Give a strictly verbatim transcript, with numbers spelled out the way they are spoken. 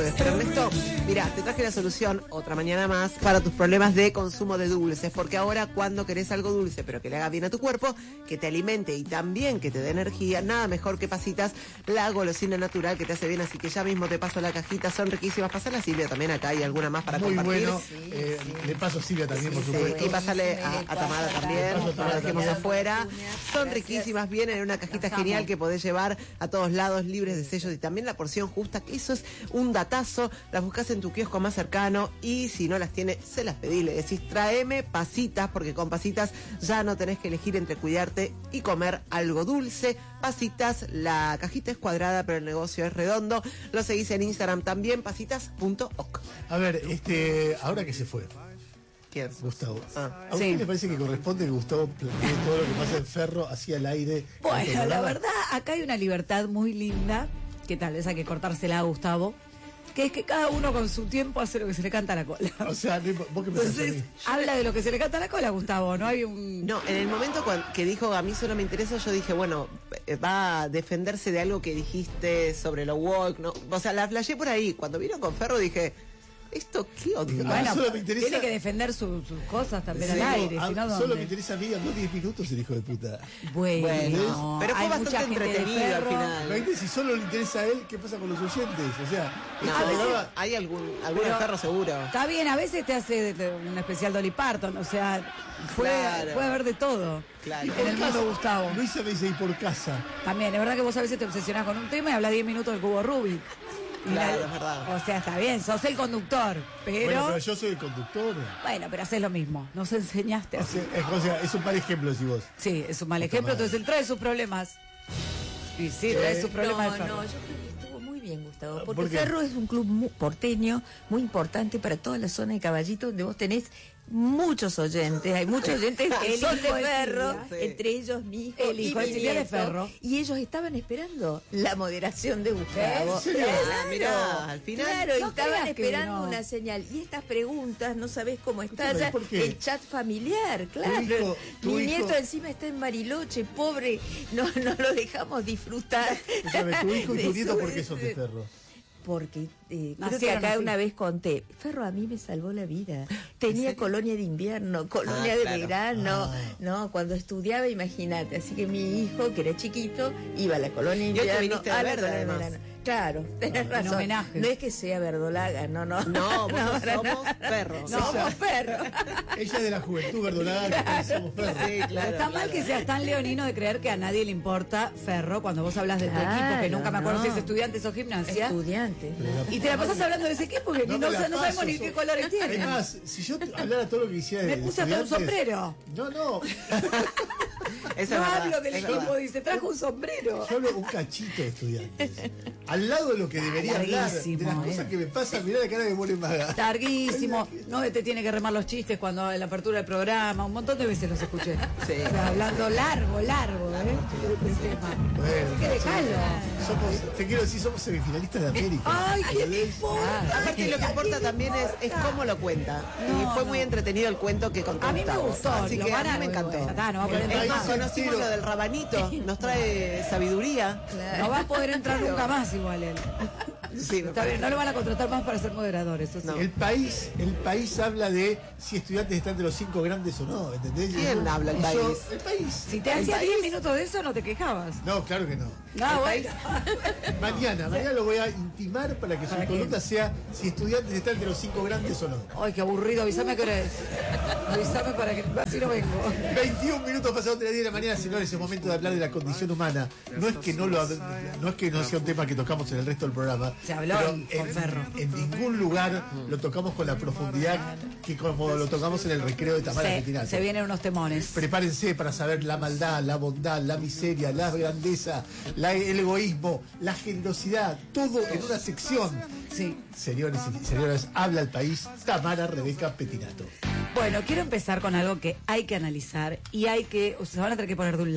jueves. Pero Ernesto, mirá, te traje la solución, otra mañana más, para tus problemas de consumo de dulces. Porque ahora cuando querés algo dulce, pero que le haga bien a tu cuerpo, que te alimente y también que te dé energía, nada mejor que Pasitas, la golosina natural que te hace bien. Así que ya mismo te paso la cajita, son riquísimas. Pasala a Silvia también, acá hay alguna más para Muy compartir. bueno, Sí, eh, sí. le paso a Silvia también, Sí, por sí. supuesto. Y pasale a, a Tamara también, no la dejemos afuera. Son riquísimas, vienen en una cajita genial que podés llevar a todos lados, libres de sellos y también la porción justa, que eso es un datazo. Las buscas en tu kiosco más cercano y si no las tiene, se las pedís, le decís tráeme Pasitas, porque con Pasitas ya no tenés que elegir entre cuidarte y comer algo dulce. Pasitas, la cajita es cuadrada pero el negocio es redondo. Lo seguís en Instagram también, pasitas punto oc. A ver, este, ahora que se fue ¿Quién? Gustavo. Ah. ¿A usted Sí. le parece que corresponde que Gustavo planee todo lo que pasa en Ferro hacia el aire? Bueno, la verdad, acá hay una libertad muy linda, que tal vez hay que cortársela a Gustavo, que es que cada uno con su tiempo hace lo que se le canta a la cola. O sea, vos que pensás a Entonces, mí. habla de lo que se le canta a la cola, Gustavo, no hay un... No, en el momento cuan- que dijo a mí solo me interesa, yo dije, bueno, eh, va a defenderse de algo que dijiste sobre lo woke, ¿no? O sea, la flashé por ahí. Cuando vino con Ferro dije, ¿esto qué onda? Ah, Bueno, solo me interesa- tiene que defender su- sus cosas también Sí, al aire, a- si no, solo ¿dónde? me interesa a mí, andó diez minutos el hijo de puta. Bueno, Bueno, pero fue hay bastante mucha gente de entretenido al Ferro. final. Imagínate, si solo le interesa a él, ¿qué pasa con los oyentes? O sea, No, este a veces programa- hay algún, algún Pero- Ferro seguro. Está bien, a veces te hace de- de un especial Dolly Parton, o sea, puede, Claro. puede haber de todo. Claro. En el mundo, Gustavo. Luisa me dice, y por casa. También, es verdad que vos a veces te obsesionás con un tema y hablas diez minutos del cubo Rubik. Y Claro, la- es verdad. O sea, está bien, sos el conductor, pero... Bueno, pero yo soy el conductor. Bueno, pero haces lo mismo, nos enseñaste O así. sea, es, o sea, es un mal ejemplo, decís vos. Sí, es un mal Puta ejemplo, madre. entonces él trae sus problemas. Y sí, trae sus problemas. No, de Ferro. no, yo creo que estuvo muy bien, Gustavo, ¿Por porque qué? Ferro es un club muy porteño, muy importante para toda la zona de Caballito, donde vos tenés muchos oyentes, hay muchos oyentes que El son de hijo de Ferro, Silvia. Sí. entre ellos mi hijo El y hijo de mi Silvia de nieto, Ferro. y ellos estaban esperando la moderación de Gustavo. ¿En serio? Ah, mirá, al final. Claro, y No estaban creas que esperando no. una señal. Y estas preguntas, no sabés cómo está Escúchame, ya ¿por qué? el chat familiar, claro. hijo- tu Mi hijo- nieto encima está en Bariloche, pobre, no, no lo dejamos disfrutar. Escúchame, tu hijo y tu de nieto, su- ¿por qué son de Ferro? Porque eh, creo que Nacieron acá así. una vez conté, Ferro a mí me salvó la vida. Tenía colonia de invierno, colonia Ah, de claro. verano, Ah. no, cuando estudiaba, imagínate. Así que mi hijo, que era chiquito, iba a la colonia de Y hoy te invierno, viniste de a la verde, colonia de además. verano. Claro, tenés razón. homenaje. No es que sea verdolaga, no, no. No, vos sos- para somos nada. Ferro. Somos Ferro. Ella es de la juventud verdolaga, que somos Ferro. Sí, claro. Está mal claro. que seas tan leonino de creer que a nadie le importa Ferro cuando vos hablas de tu Claro, equipo, que nunca me acuerdo no. si es estudiantes o gimnasia. Estudiante. Y te la pasás hablando de ese equipo que No ni me no, la sa- no sabemos paso, ni so- qué colores tiene. Es más, si yo hablara todo lo que hiciera de Me puse hasta un estudiantes- sombrero. No, no, Eso No es verdad, hablo del es equipo, verdad. dice, trajo un sombrero. yo hablo un cachito de estudiantes. Al lado de lo que debería hablar, de Larguísimo, las cosas eh. que me pasan, mirá la cara de More Maga. Larguísimo, no te tiene que remar los chistes cuando en la apertura del programa, un montón de veces los escuché. Sí. O sea, hablando largo, largo, ¿eh? del tema. Bueno, Hay que dejarlo. somos, te quiero decir, somos semifinalistas de América. Ay, ¿qué ¿Entendés? importa? Aparte lo que importa también es, es cómo lo cuenta. y No, fue no. muy entretenido el cuento que contó A mí me Gustavo. gustó, Así lo que van a a- mí me encantó. Ya está, no va a poder El entrar Es más, más. país conocimos entero. lo del rabanito, nos trae sabiduría. No va a poder entrar nunca más igual él. Sí, me Está bien, no lo van a contratar más para ser moderador, eso sí. No. El país, el país habla de si estudiantes están de los cinco grandes o no, ¿entendés? ¿Quién habla el Y yo- país? el país. Si te El hacía país- diez minutos de eso, no te quejabas. No, claro que no. No, bueno. Mañana, mañana lo voy a intimar para que su ¿Para qué? columna sea si estudiantes están de los cinco grandes o no. Ay, qué aburrido, avísame a qué hora es. Avísame para que así no vengo. veintiún minutos pasados de las diez de la mañana, señores, es momento de hablar de la condición humana. No es que no lo hab- no es que no sea un tema que tocamos en el resto del programa. Se habló pero en- con en, Ferro. en ningún lugar lo tocamos con la profundidad que como lo tocamos en el recreo de Tamara Se, Petinato. se vienen unos temones. Prepárense para saber la maldad, la bondad, la miseria, la grandeza, la- el egoísmo, la generosidad, todo en una sección. Sí. Señores y señoras, habla el país, Tamara Rebeca Petinato. Bueno, quiero empezar con algo que hay que analizar y hay que, o sea, se van a tener que poner de un lado.